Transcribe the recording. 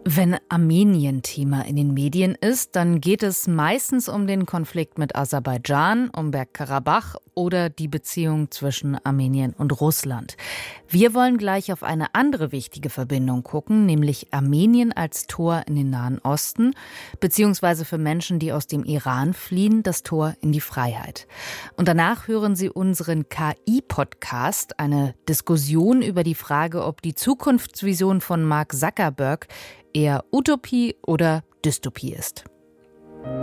Wenn Armenien Thema in den Medien ist, dann geht es meistens um den Konflikt mit Aserbaidschan, um Bergkarabach oder die Beziehung zwischen Armenien und Russland. Wir wollen gleich auf eine andere wichtige Verbindung gucken, nämlich Armenien als Tor in den Nahen Osten, beziehungsweise für Menschen, die aus dem Iran fliehen, das Tor in die Freiheit. Und danach hören Sie unseren KI-Podcast, eine Diskussion über die Frage, ob die Zukunftsvision von Mark Zuckerberg eher Utopie oder Dystopie ist.